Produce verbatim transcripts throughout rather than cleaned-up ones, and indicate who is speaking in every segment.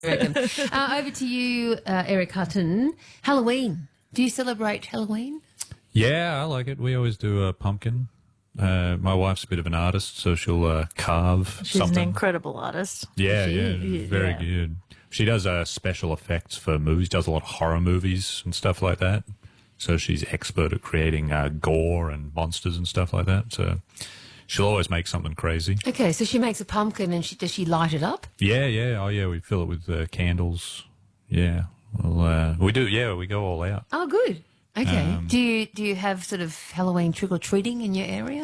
Speaker 1: reckon. uh, over to you, uh, Eric Hutton. Halloween. Do you celebrate Halloween?
Speaker 2: Yeah, I like it. We always do a pumpkin. Uh, my wife's a bit of an artist, so she'll uh, carve
Speaker 3: She's
Speaker 2: something.
Speaker 3: an incredible artist.
Speaker 2: Yeah,
Speaker 3: She-
Speaker 2: yeah, very
Speaker 3: yeah.
Speaker 2: good. She does uh, special effects for movies, does a lot of horror movies and stuff like that. So she's expert at creating uh, gore and monsters and stuff like that. So she'll always make something crazy.
Speaker 1: Okay, so she makes a pumpkin and she, does she light it up?
Speaker 2: Yeah, yeah. Oh, yeah, we fill it with uh, candles. Yeah. Well, uh, we do, yeah, we go all out.
Speaker 1: Oh, good. Okay.
Speaker 2: Um,
Speaker 1: do you do you have sort of Halloween trick or treating in your area?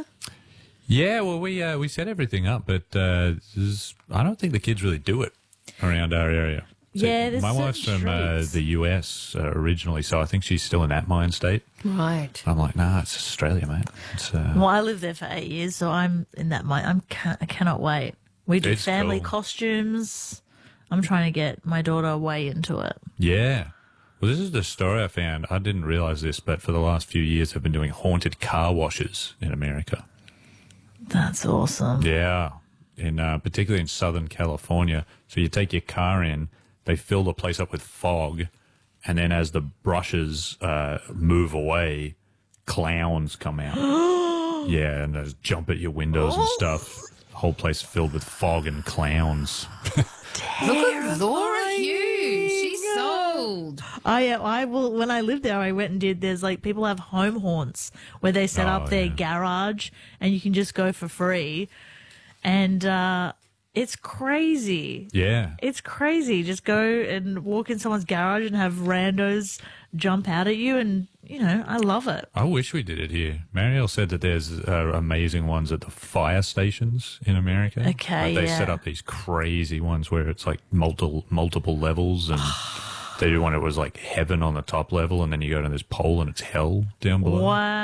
Speaker 2: Yeah, well, we uh, we set everything up, but uh, there's- I don't think the kids really do it around our area. So
Speaker 3: Yeah, there's
Speaker 2: my
Speaker 3: certain
Speaker 2: wife's from uh,
Speaker 3: streets.
Speaker 2: the U S uh, originally, so I think she's still in that mind state.
Speaker 1: Right.
Speaker 2: I'm like, nah, it's Australia, mate. It's, uh,
Speaker 3: Well, I lived there for eight years, so I'm in that mind. I'm ca- I cannot wait. We do
Speaker 2: It's
Speaker 3: family
Speaker 2: cool.
Speaker 3: costumes. I'm trying to get my daughter way into it.
Speaker 2: yeah. Well, this is the story I found. I didn't realize this, but for the last few years, I've been doing haunted car washes in America.
Speaker 3: That's awesome.
Speaker 2: Yeah, in uh, particularly in Southern California. So you take your car in, they fill the place up with fog, and then as the brushes uh, move away, clowns come out. Yeah, and they jump at your windows and stuff. The whole place filled with fog and clowns.
Speaker 1: Look at Laura Hughes. She's sold.
Speaker 3: I I will when I lived there I went and did there's like people have home haunts where they set
Speaker 2: Oh,
Speaker 3: up their
Speaker 2: yeah.
Speaker 3: garage and you can just go for free and uh it's crazy.
Speaker 2: Yeah.
Speaker 3: It's crazy. Just go and walk in someone's garage and have randos jump out at you and you know, I love it.
Speaker 2: I wish we did it here. Marielle said that there's uh, amazing ones at the fire stations in America.
Speaker 3: Okay,
Speaker 2: Like, they
Speaker 3: yeah.
Speaker 2: set up these crazy ones where it's like multiple multiple levels, and they do one that was like heaven on the top level, and then you go to this pole and it's hell down below.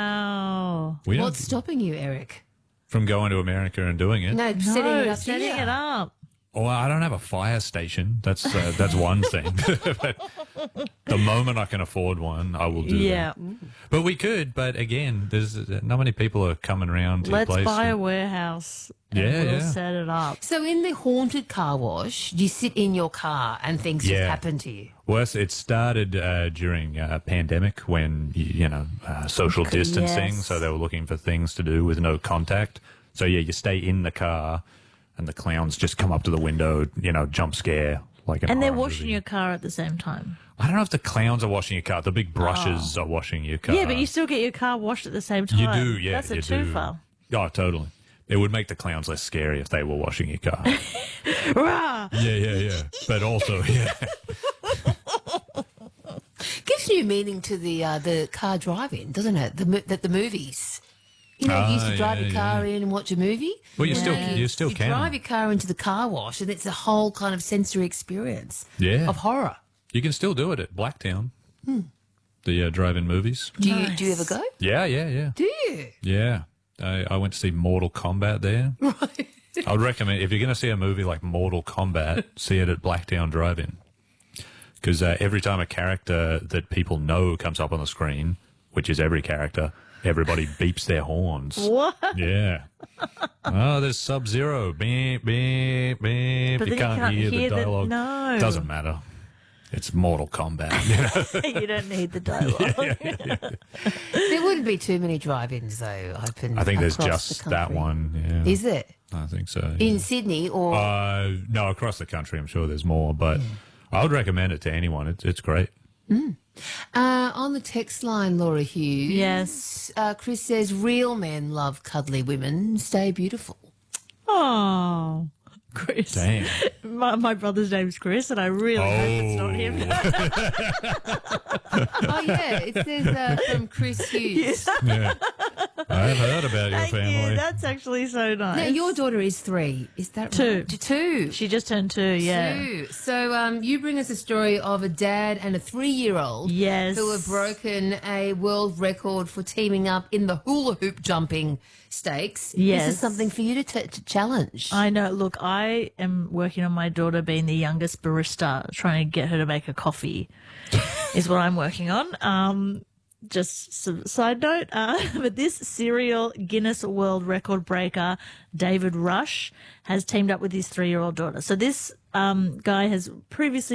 Speaker 3: Wow.
Speaker 2: We don't,
Speaker 1: What's stopping you, Eric?
Speaker 2: from going to America and doing it.
Speaker 1: No, setting it
Speaker 3: No,
Speaker 1: up
Speaker 3: setting
Speaker 1: here.
Speaker 3: it up.
Speaker 2: Well, I don't have a fire station. That's uh, that's one thing. But the moment I can afford one, I will do
Speaker 3: Yeah.
Speaker 2: that. But we could. But again, there's uh, not many people are coming around to
Speaker 3: Let's
Speaker 2: your place.
Speaker 3: buy a
Speaker 2: and-
Speaker 3: warehouse and
Speaker 2: Yeah,
Speaker 3: we'll
Speaker 2: yeah.
Speaker 3: set it up.
Speaker 1: So in the haunted car wash, you sit in your car and things just
Speaker 2: Yeah.
Speaker 1: happen to you.
Speaker 2: Well, it started uh, during uh, pandemic when, y- you know, uh, social distancing.
Speaker 3: Yes.
Speaker 2: So they were looking for things to do with no contact. So, yeah, you stay in the car and the clowns just come up to the window, you know, jump scare. like an
Speaker 3: And they're
Speaker 2: horror
Speaker 3: washing
Speaker 2: movie.
Speaker 3: your car at the same time.
Speaker 2: I don't know if the clowns are washing your car. The big brushes are washing your car.
Speaker 3: Yeah, but you still get your car washed at the same time.
Speaker 2: You do, yeah.
Speaker 3: That's a
Speaker 2: you do.
Speaker 3: twofer.
Speaker 2: Oh, totally. It would make the clowns less scary if they were washing your car.
Speaker 3: Rah!
Speaker 2: yeah, yeah, yeah. But also, yeah.
Speaker 1: Gives new meaning to the uh, the car driving, doesn't it? The mo- that the movies. You know, you used to
Speaker 2: Ah,
Speaker 1: drive
Speaker 2: yeah,
Speaker 1: your car
Speaker 2: yeah.
Speaker 1: in and watch a movie.
Speaker 2: Well, you
Speaker 1: Now
Speaker 2: still- you still can.
Speaker 1: drive your car into the car wash, and it's a whole kind of sensory experience
Speaker 2: Yeah.
Speaker 1: of horror.
Speaker 2: You can still do it at Blacktown. The uh, drive-in movies.
Speaker 1: Do you do you ever go?
Speaker 2: Yeah, yeah, yeah.
Speaker 1: Do you?
Speaker 2: Yeah. I, I went to see Mortal Kombat there.
Speaker 1: Right.
Speaker 2: I would recommend, if you're going to see a movie like Mortal Kombat, see it at Blacktown Drive-In. Because uh, every time a character that people know comes up on the screen, which is every character, everybody beeps their horns.
Speaker 3: What?
Speaker 2: Yeah. Oh, there's Sub-Zero. Beep, beep, beep.
Speaker 3: But
Speaker 2: you
Speaker 3: then
Speaker 2: can't,
Speaker 3: you can't
Speaker 2: hear,
Speaker 3: hear
Speaker 2: the
Speaker 3: the-
Speaker 2: dialogue.
Speaker 3: no.
Speaker 2: Doesn't matter. It's Mortal Kombat. You know?
Speaker 3: You don't need the dialogue.
Speaker 1: There wouldn't be too many drive-ins though. Open.
Speaker 2: I think there's
Speaker 1: across the
Speaker 2: just that
Speaker 1: country.
Speaker 2: one. Yeah.
Speaker 1: Is it
Speaker 2: I think so.
Speaker 1: in
Speaker 2: yeah.
Speaker 1: Sydney or?
Speaker 2: Uh, no, across the country, I'm sure there's more, but I would recommend it to anyone. It's it's great.
Speaker 1: Uh, on the text line, Laura Hughes.
Speaker 3: Yes.
Speaker 1: Uh, Chris says, real men love cuddly women. Stay beautiful.
Speaker 3: Oh, Chris.
Speaker 2: Damn.
Speaker 3: My, my brother's name's Chris, and I really hope it's not him.
Speaker 1: Oh, yeah. It says uh, from Chris Hughes.
Speaker 2: Yeah. I've heard about your
Speaker 3: Thank you.
Speaker 2: family.
Speaker 3: That's actually so nice.
Speaker 1: Now, your daughter is three. Is that
Speaker 3: Two.
Speaker 1: right? Two.
Speaker 3: She just turned two, yeah.
Speaker 1: Two. So um, you bring us a story of a dad and a three-year-old
Speaker 3: Yes.
Speaker 1: who have broken a world record for teaming up in the hula hoop jumping stakes. This
Speaker 3: Yes.
Speaker 1: is something for you to, t- to challenge.
Speaker 3: I know. Look, I am working on my daughter being the youngest barista, trying to get her to make a coffee, is what I'm working on. Um, just some side note, uh, but this serial Guinness World Record breaker, David Rush, has teamed up with his three-year-old daughter. So this um, guy has previously